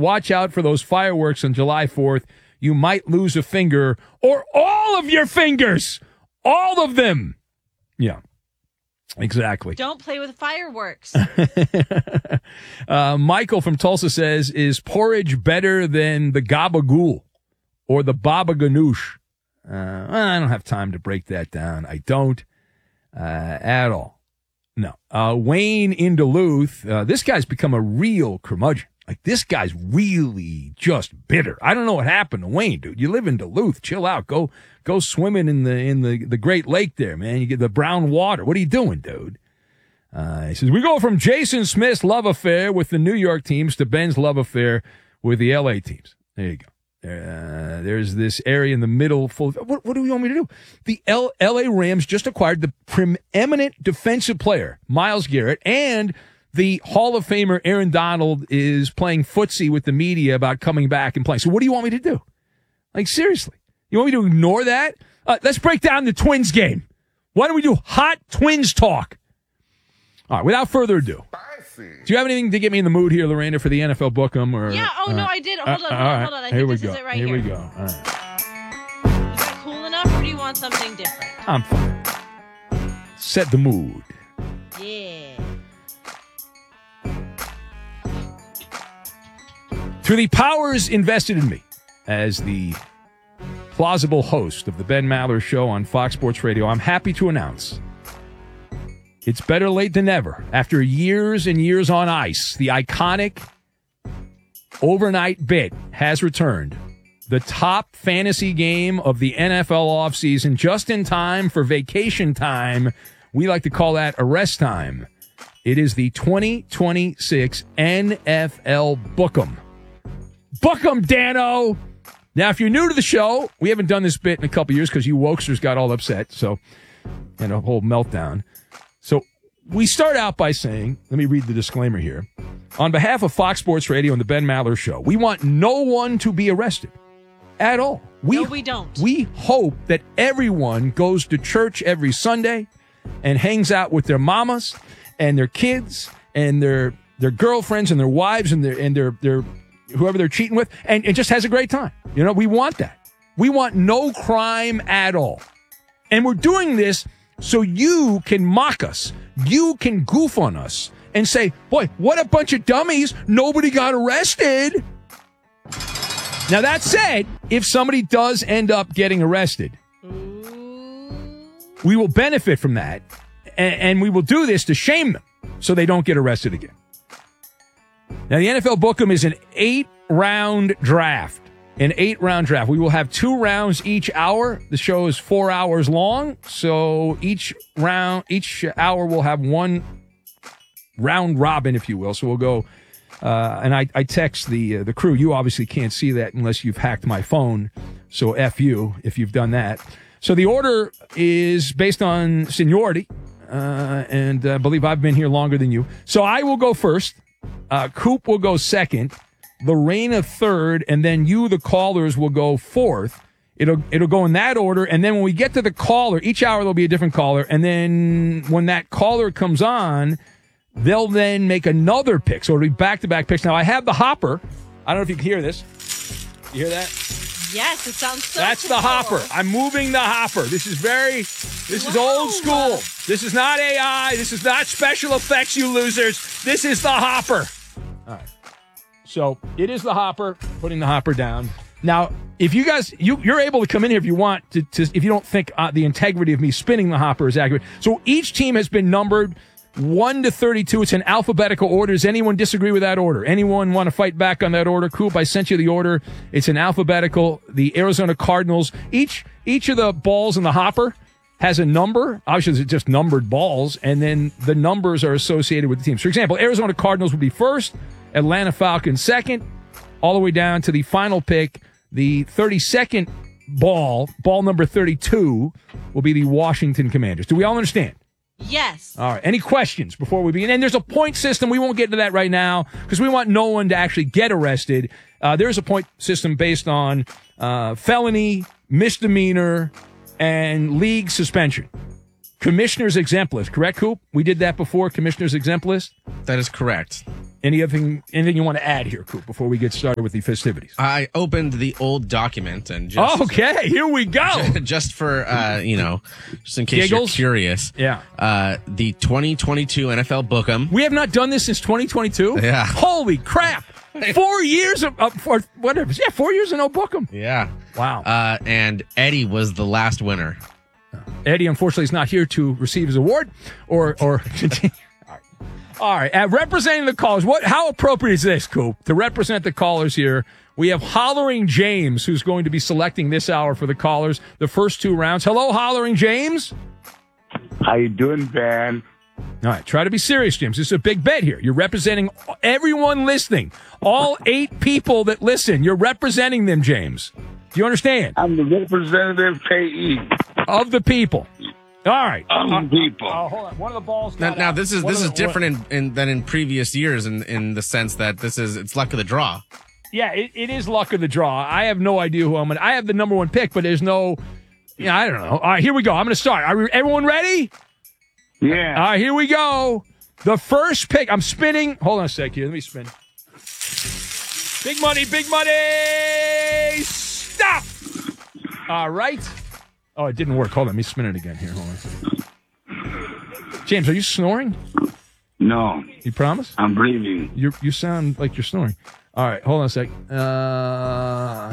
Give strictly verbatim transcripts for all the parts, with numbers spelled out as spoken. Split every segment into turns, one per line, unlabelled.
watch out for those fireworks on July fourth. You might lose a finger or all of your fingers. All of them. Yeah, exactly.
Don't play with fireworks.
uh, Michael from Tulsa says, is porridge better than the gabagool or the baba ganoush? Uh, well, I don't have time to break that down. I don't uh, at all. No. Uh, Wayne in Duluth, uh, this guy's become a real curmudgeon. Like, this guy's really just bitter. I don't know what happened to Wayne, dude. You live in Duluth. Chill out. Go go swimming in the in the, the Great Lake there, man. You get the brown water. What are you doing, dude? Uh, he says, we go from Jason Smith's love affair with the New York teams to Ben's love affair with the L A teams. There you go. Uh, there's this area in the middle. Full of, what, what do you want me to do? The L- L.A. Rams just acquired the preeminent defensive player, Myles Garrett, and the Hall of Famer Aaron Donald is playing footsie with the media about coming back and playing. So what do you want me to do? Like, seriously. You want me to ignore that? Uh, let's break down the Twins game. Why don't we do hot Twins talk? All right, without further ado. Do you have anything to get me in the mood here, Lorena, for the N F L Book'em? Or,
yeah, oh, no,
uh,
I did. Hold on, hold on,
right.
hold on. I
here
think
we
this
go.
is it right
here.
here.
we go. All right.
Is that cool enough, or do you want something different?
I'm fine. Set the mood.
Yeah.
Through the powers invested in me as the plausible host of the Ben Maller Show on Fox Sports Radio, I'm happy to announce it's better late than never. After years and years on ice, the iconic overnight bit has returned. The top fantasy game of the N F L offseason, just in time for vacation time. We like to call that arrest time. It is the twenty twenty-six N F L Book'em. Book'em, Dano! Now, if you're new to the show, we haven't done this bit in a couple years because you wokesters got all upset, so, and a whole meltdown. So we start out by saying, let me read the disclaimer here. On behalf of Fox Sports Radio and the Ben Maller Show, we want no one to be arrested at all. We,
no, we don't.
We hope that everyone goes to church every Sunday and hangs out with their mamas and their kids and their their girlfriends and their wives and their and their their whoever they're cheating with, and it just has a great time. You know, we want that. We want no crime at all. And we're doing this so you can mock us. You can goof on us and say, boy, what a bunch of dummies. Nobody got arrested. Now, that said, if somebody does end up getting arrested, we will benefit from that, and, and we will do this to shame them so they don't get arrested again. Now, the N F L Book'em is an eight-round draft. An eight-round draft. We will have two rounds each hour. The show is four hours long, so each round, each hour will have one round robin, if you will. So we'll go, uh, and I, I text the uh, the crew. You obviously can't see that unless you've hacked my phone, so F you if you've done that. So the order is based on seniority, uh, and I believe I've been here longer than you. So I will go first. Uh, Coop will go second, Lorena third, and then you, the callers, will go fourth. It'll it'll go in that order, and then when we get to the caller, each hour there'll be a different caller, and then when that caller comes on, they'll then make another pick. So it'll be back-to-back picks. Now, I have the hopper. I don't know if you can hear this. You hear that?
Yes, it sounds so
That's
cool.
the hopper. I'm moving the hopper. This is very, this is
Wow.
old school. This is not A I. This is not special effects, you losers. This is the hopper. All right. So it is the hopper, putting the hopper down. Now, if you guys, you, you're able to come in here if you want to, to if you don't think uh, the integrity of me spinning the hopper is accurate. So each team has been numbered one to thirty-two. It's in alphabetical order. Does anyone disagree with that order? Anyone want to fight back on that order? Coop, I sent you the order. It's in alphabetical. The Arizona Cardinals, each each of the balls in the hopper has a number. Obviously, it's just numbered balls, and then the numbers are associated with the teams. For example, Arizona Cardinals would be first, Atlanta Falcons second, all the way down to the final pick. The thirty-second ball, ball number thirty-two, will be the Washington Commanders. Do we all understand?
Yes.
All right. Any questions before we begin? And there's a point system. We won't get into that right now because we want no one to actually get arrested. Uh, there's a point system based on uh, felony, misdemeanor, and league suspension. Commissioner's exempt list, correct, Coop? We did that before, Commissioner's exempt list.
That is correct.
Anything, anything you want to add here, Coop, before we get started with the festivities?
I opened the old document and just
Okay, here we go.
just for uh, you know, just in case
Giggles?
you're curious.
Yeah.
Uh, the twenty twenty-two N F L Book'em.
We have not done this since twenty twenty-two?
Yeah.
Holy crap. Four years of, uh, for whatever. Yeah, four years of no book 'em.
Yeah.
Wow.
Uh, and Eddie was the last winner.
Eddie, unfortunately, is not here to receive his award or or continue. All right. All right. Uh, representing the callers, what? How appropriate is this, Coop, to represent the callers here? We have Hollering James, who's going to be selecting this hour for the callers, the first two rounds. Hello, Hollering James.
How you doing, Ben?
All right, try to be serious, James. This is a big bet here. You're representing everyone listening, all eight people that listen. You're representing them, James. Do you understand?
I'm the representative payee
Of the people. All right.
of
Uh,
the people.
Oh, hold on. One of the balls.
Now,
got
now
out.
this is
One
this
of
is
the-
different in, in than in previous years in in the sense that this is it's luck of the draw.
Yeah, it, it is luck of the draw. I have no idea who I'm going to. I have the number one pick, but there's no. Yeah, I don't know. All right, here we go. I'm going to start. Are we, everyone ready?
Yeah.
All right, here we go. The first pick. I'm spinning. Hold on a sec here. Let me spin. Big money, big money. Stop. All right. Oh, it didn't work. Hold on. Let me spin it again here. Hold on. James, are you snoring?
No,
You promise?
I'm breathing.
You you sound like you're snoring. All right, hold on a sec. Uh,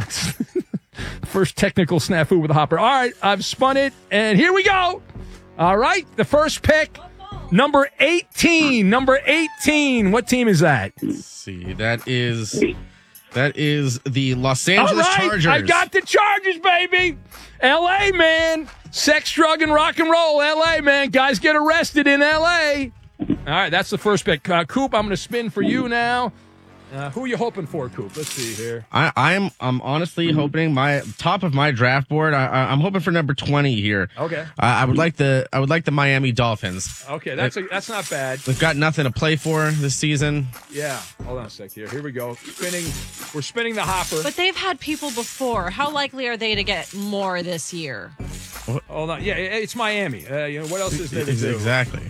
first technical snafu with the hopper. All right, I've spun it, and here we go. All right, the first pick, number eighteen. Number eighteen. What team is that?
Let's see, that is that is the Los
All
Angeles
right,
Chargers.
I got the Chargers, baby. L A, man. Sex, drug, and rock and roll. L A, man. Guys get arrested in L A. All right, that's the first pick. Uh, Coop, I'm going to spin for you now. Uh, who are you hoping for, Coop? Let's see here.
I, I'm I'm honestly hoping my top of my draft board. I, I, I'm hoping for number twenty here.
Okay.
I, I would like the I would like the Miami Dolphins.
Okay, that's a, that's not bad.
We've got nothing to play for this season.
Yeah. Hold on a sec here. Here we go. Spinning. We're spinning the hopper.
But they've had people before. How likely are they to get more this year?
Hold on. Yeah, it- it's Miami. Uh, you know what else is there to do?
Exactly.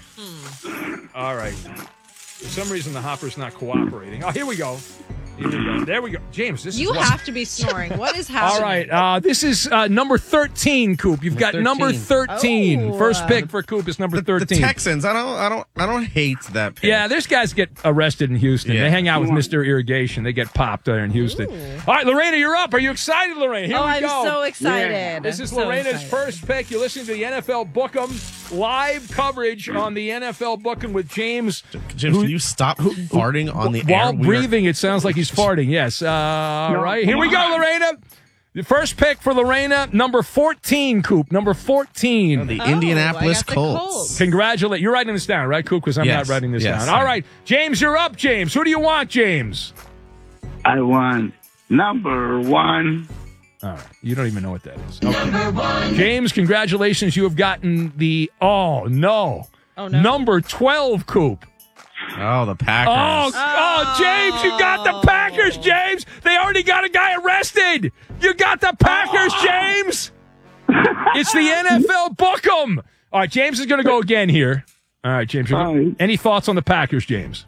All right. For some reason, the hopper's not cooperating. Oh, here we go. Here we go. There we go. James, this
You
is what-
have to be snoring. What is happening?
All right. Uh, this is uh, number thirteen, Coop. You've got number thirteen.
Oh.
First pick for Coop is number
The, the
thirteen.
Texans. I don't I don't I don't hate that pick.
Yeah, there's guys get arrested in Houston.
Yeah.
They hang out with Mister Irrigation. They get popped there in Houston. All right, Lorena, you're up. Are you excited, Lorena? Here
Oh,
we
I'm
go.
so excited.
Yeah.
This is
I'm so
Lorena's
excited.
first pick. You're listening to the N F L Book'em live coverage on the N F L Book'em with James.
James, can you stop farting on the
While
air? We are-
breathing, it sounds like he's farting. Yes. Uh, all right. Here we go, Lorena. The first pick for Lorena, number fourteen, Coop. Number fourteen.
the
Oh,
Indianapolis
I got the
Colts.
Colts.
Congratulate. You're writing this down, right, Coop? Because I'm
Yes.
not writing this
Yes,
down.
I
All
am.
right. James, you're up, James. Who do you want, James?
I want number one.
All right. You don't even know what that is. Okay. James, congratulations. You have gotten the, oh, no.
Oh, no.
Number twelve, Coop.
Oh, the Packers.
Oh, oh, James, you got the Packers, James. They already got a guy arrested. You got the Packers, James. It's the N F L Book'em. All right, James is going to go again here. All right, James. you're
All
gonna-
right.
Any thoughts on the Packers, James?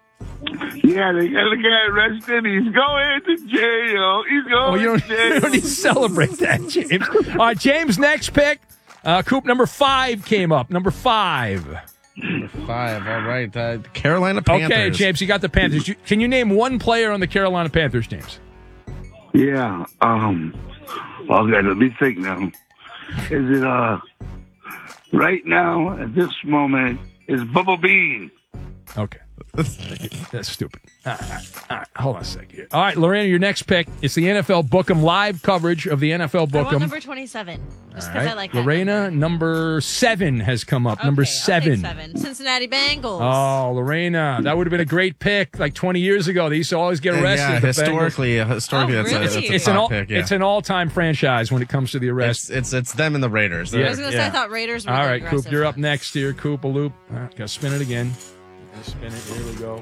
Yeah, they got a guy arrested. He's going to jail. He's going
Oh, you don't,
to jail.
you don't need to celebrate that, James. All right, James, next pick. Uh, Coop, number five came up. Number five.
Number five. All right. Uh, the Carolina Panthers.
Okay, James, you got the Panthers. You, can you name one player on the Carolina Panthers, James?
Yeah. Um. Well, okay, let me think now. Is it uh? Right now, at this moment, is Bubble Bean.
Okay. That's stupid. All right, all right, hold on a second here. All right, Lorena, your next pick. It's the N F L Book'em live coverage of the N F L
I want
Book'em.
number twenty-seven. Just
All
because
right.
I like that.
Lorena, number seven has come up.
Okay,
number
I'll take
seven.
seven. Cincinnati Bengals.
Oh, Lorena, that would have been a great pick like twenty years ago. They used to always get
Yeah,
arrested.
yeah,
the Bengals.
historically, uh, historically,
Oh,
that's, a,
really?
that's a
It's
top
an all,
pick. Yeah.
it's an all-time franchise when it comes to the arrest.
It's, it's it's them and the Raiders.
I
They're-
was going to say, I thought Raiders were
All
the
right, Coop,
aggressive
you're up
ones.
next here. Coop, a loop. All right, gotta spin it again. Gotta spin it. Here we go.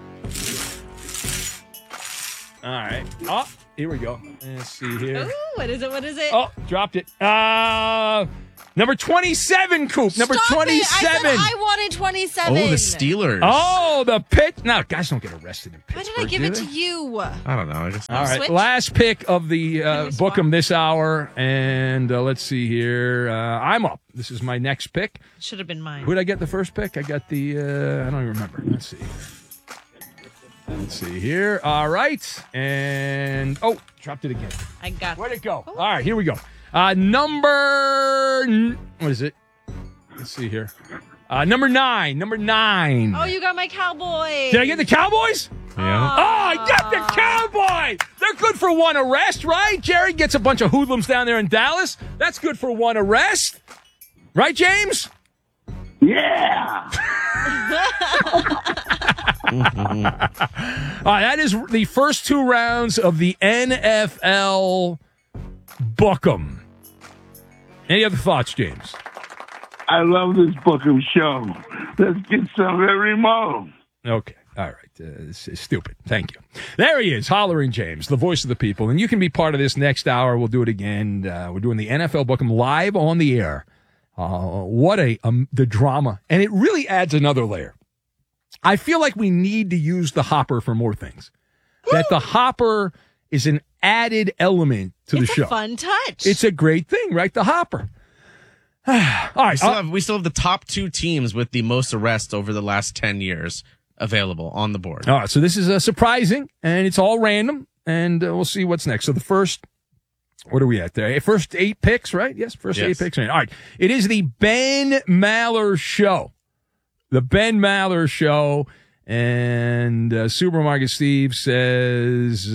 All right. Oh, here we go. Let's see here.
Ooh, what is it? What is it?
Oh, dropped it. Uh, Number twenty-seven, Coop. Number
Stop it.
twenty-seven.
I said I wanted twenty-seven.
Oh, the Steelers.
Oh, the pit. No, guys don't get arrested in
Why
Pittsburgh.
did I give
do
it
they?
to you?
I don't know. I just
All right,
Switch?
last pick of the uh,
we swap?
book 'em this hour, and uh, let's see here. Uh, I'm up. This is my next pick.
Should have been mine.
Who did I get the first pick? I got the. Uh, I don't even remember. Let's see. Let's see here. All right, and oh, dropped it again.
I got
Where'd it go? All right, here we go. Uh, number. n- What is it? Let's see here. Uh, number nine. Number nine.
Oh, you got my Cowboys.
Did I get the Cowboys?
yeah.
Oh, I got the Cowboys. They're good for one arrest, right? Jerry gets a bunch of hoodlums down there in Dallas. That's good for one arrest. Right, James?
Yeah.
All right, that is the first two rounds of the N F L Book'em. Any other thoughts, James?
I love this Bookham show. Let's get some every month.
Okay. All right. Uh, this is stupid. Thank you. There he is, Hollering James, the voice of the people. And you can be part of this next hour. We'll do it again. Uh, we're doing the N F L Book'em live on the air. Uh, what a um, the drama. And it really adds another layer. I feel like we need to use the hopper for more things. That the hopper is an added element to
It's
the
a
show.
fun touch.
It's a great thing, right? The hopper. All right.
We still,
uh,
have, we still have the top two teams with the most arrests over the last ten years available on the board.
all right. So this is uh, surprising, and it's all random, and uh, we'll see what's next. So the first, what are we at there? First eight picks, right? Yes, first
Yes.
eight picks. All right. It is the Ben Maller Show. The Ben Maller Show. And uh, Supermarket Steve says,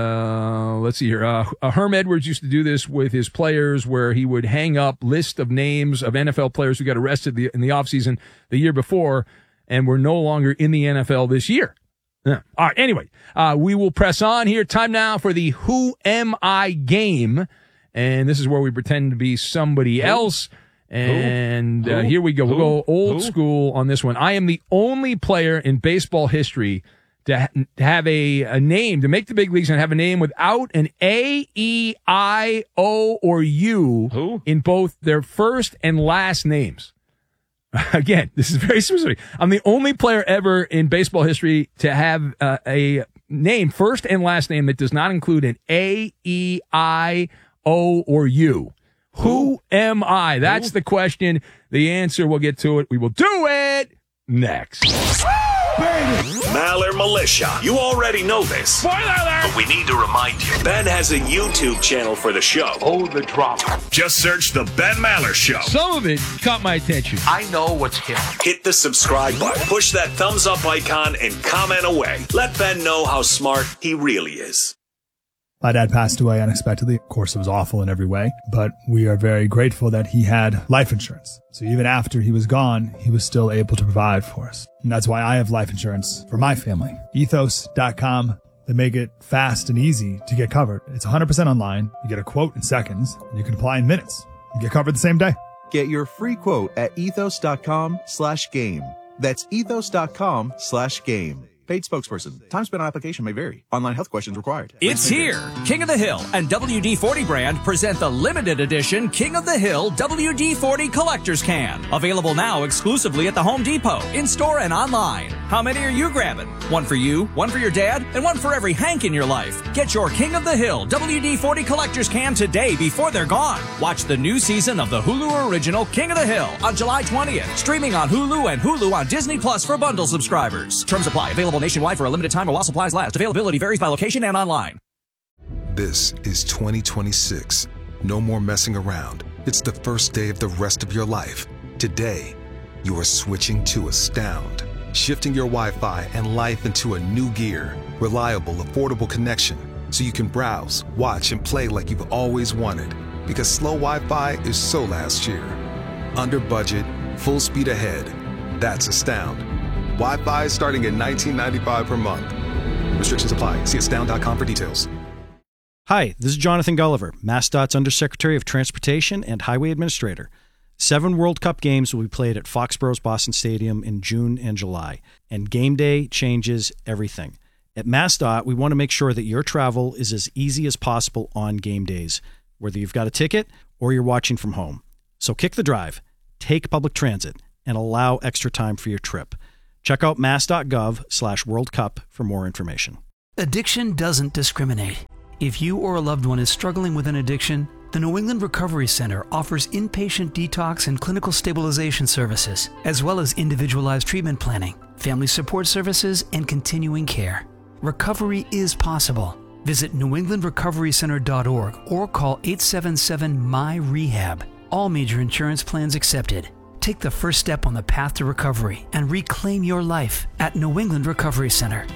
uh, let's see here. Uh, uh, Herm Edwards used to do this with his players where he would hang up list of names of N F L players who got arrested the, in the offseason the year before and were no longer in the N F L this year. Yeah. All right. Anyway, uh, we will press on here. Time now for the Who Am I game. And this is where we pretend to be somebody else. And uh, here we go. We'll go old
Who?
school on this one. I am the only player in baseball history to, ha- to have a, a name, to make the big leagues and have a name without an A, E, I, O, or U
Who?
in both their first and last names. Again, this is very specific. I'm the only player ever in baseball history to have uh, a name, first and last name, that does not include an A, E, I, O, or U. Who am I? That's the question. The answer, we'll get to it. We will do it next.
Maller Militia. You already know this.
Spoiler alert!
But we need to remind you. Ben has a YouTube channel for the show.
Oh, the drama.
Just search The Ben Maller Show.
Some of it caught my attention.
I know what's hip.
Hit the subscribe button, push that thumbs up icon, and comment away. Let Ben know how smart he really is.
My dad passed away unexpectedly. Of course, it was awful in every way, but we are very grateful that he had life insurance. So even after he was gone, he was still able to provide for us. And that's why I have life insurance for my family. ethos dot com. They make it fast and easy to get covered. It's one hundred percent online. You get a quote in seconds, and you can apply in minutes. You get covered the same day.
Get your free quote at ethos dot com slash game. That's ethos dot com slash game. Paid spokesperson. Time spent on application may vary. Online health questions required.
It's here. King of the Hill and W D forty brand present the limited edition King of the Hill W D forty Collector's Can. Available now exclusively at the Home Depot, in-store and online. How many are you grabbing? One for you, one for your dad, and one for every Hank in your life. Get your King of the Hill W D forty Collector's Can today before they're gone. Watch the new season of the Hulu original King of the Hill on July twentieth. Streaming on Hulu and Hulu on Disney Plus for bundle subscribers. Terms apply. Available nationwide for a limited time or while supplies last. Availability varies by location and online.
This is twenty twenty-six. No more messing around. It's the first day of the rest of your life. Today, you are switching to Astound, shifting your Wi-Fi and life into a new gear. Reliable, affordable connection, so you can browse, watch, and play like you've always wanted. Because slow Wi-Fi is so last year. Under budget, full speed ahead. That's Astound. Wi-Fi is starting at nineteen ninety-five per month. Restrictions apply. See astound dot com for details.
Hi, this is Jonathan Gulliver, MassDOT's Undersecretary of Transportation and Highway Administrator. Seven World Cup games will be played at Foxborough's Boston Stadium in June and July, and game day changes everything. At MassDOT, we want to make sure that your travel is as easy as possible on game days, whether you've got a ticket or you're watching from home. So kick the drive, take public transit, and allow extra time for your trip. Check out mass.gov slash World Cup for more information.
Addiction doesn't discriminate. If you or a loved one is struggling with an addiction, the New England Recovery Center offers inpatient detox and clinical stabilization services, as well as individualized treatment planning, family support services, and continuing care. Recovery is possible. Visit new england recovery center dot org or call eight seven seven M Y R E H A B. All major insurance plans accepted. Take the first step on the path to recovery and reclaim your life at New England Recovery Center.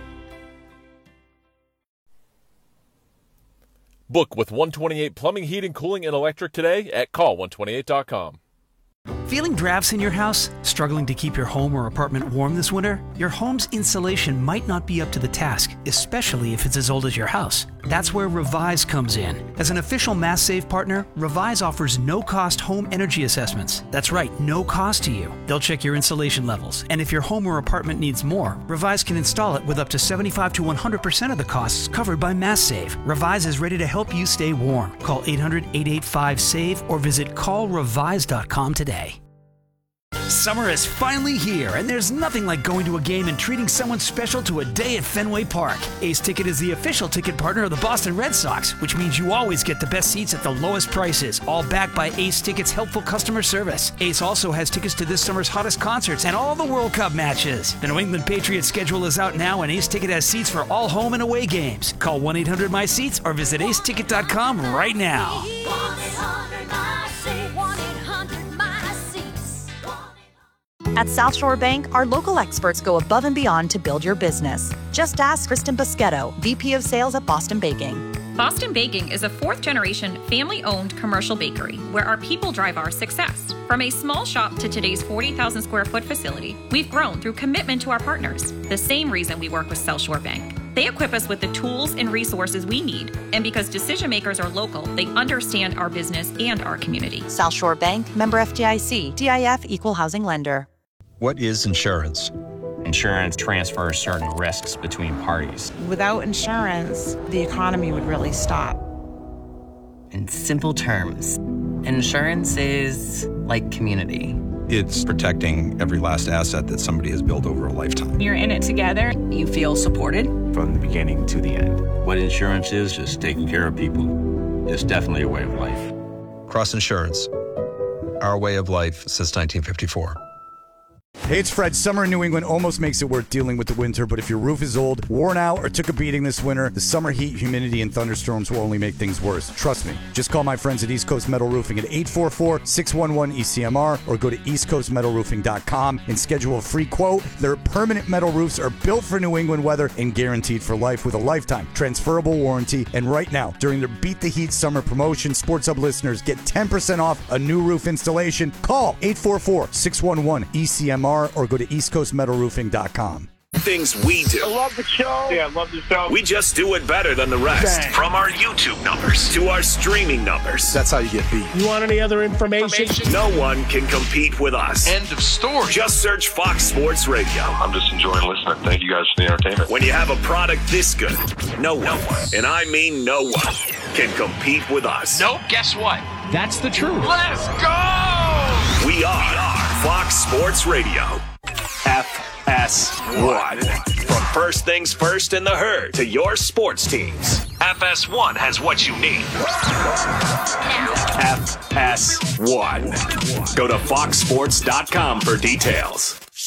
Book with one twenty-eight Plumbing, Heating, Cooling, and Electric today at call one twenty-eight dot com.
Feeling drafts in your house? Struggling to keep your home or apartment warm this winter? Your home's insulation might not be up to the task, especially if it's as old as your house. That's where Revise comes in. As an official MassSave partner, Revise offers no-cost home energy assessments. That's right, no cost to you. They'll check your insulation levels, and if your home or apartment needs more, Revise can install it with up to seventy-five to one hundred percent of the costs covered by MassSave. Revise is ready to help you stay warm. Call eight hundred, eight eight five, SAVE or visit call revise dot com today. Summer is finally here, and there's nothing like going to a game and treating someone special to a day at Fenway Park. Ace Ticket is the official ticket partner of the Boston Red Sox, which means you always get the best seats at the lowest prices, all backed by Ace Ticket's helpful customer service. Ace also has tickets to this summer's hottest concerts and all the World Cup matches. The New England Patriots schedule is out now, and Ace Ticket has seats for all home and away games. Call one eight hundred M Y SEATS or visit ace ticket dot com right now.
At South Shore Bank, our local experts go above and beyond to build your business. Just ask Kristen Boschetto, V P of Sales at Boston Baking.
Boston Baking is a fourth-generation, family-owned commercial bakery where our people drive our success. From a small shop to today's forty thousand square foot facility, we've grown through commitment to our partners, the same reason we work with South Shore Bank. They equip us with the tools and resources we need, and because decision makers are local, they understand our business and our community.
South Shore Bank, member F D I C, D I F Equal Housing Lender.
What is insurance?
Insurance transfers certain risks between parties.
Without insurance, the economy would really stop.
In simple terms, insurance is like community.
It's protecting every last asset that somebody has built over a lifetime.
You're in it together.
You feel supported.
From the beginning to the end.
What insurance is, just taking care of people. It's definitely a way of life.
Cross Insurance. Our way of life since nineteen fifty-four.
Hey, it's Fred. Summer in New England almost makes it worth dealing with the winter, but if your roof is old, worn out, or took a beating this winter, the summer heat, humidity, and thunderstorms will only make things worse. Trust me. Just call my friends at East Coast Metal Roofing at eight four four, six one one, E C M R or go to east coast metal roofing dot com and schedule a free quote. Their permanent metal roofs are built for New England weather and guaranteed for life with a lifetime transferable warranty. And right now, during their Beat the Heat summer promotion, Sports Hub listeners get ten percent off a new roof installation. Call eight four four, six one one, E C M R or go to east coast metal roofing dot com.
Things we do.
I love the show. Yeah, I love the show.
We just do it better than the rest. Bang. From our YouTube numbers to our streaming numbers.
That's how you get beat. You want any other information? information?
No one can compete with us.
End of story.
Just search Fox Sports Radio.
I'm just enjoying listening. Thank you guys for the entertainment.
When you have a product this good, no one, and I mean no one, can compete with us.
Nope, guess what?
That's the truth.
Let's go!
We are Fox Sports Radio. F S one. From first things first in the herd to your sports teams, F S one has what you need. F S one. Go to fox sports dot com for details.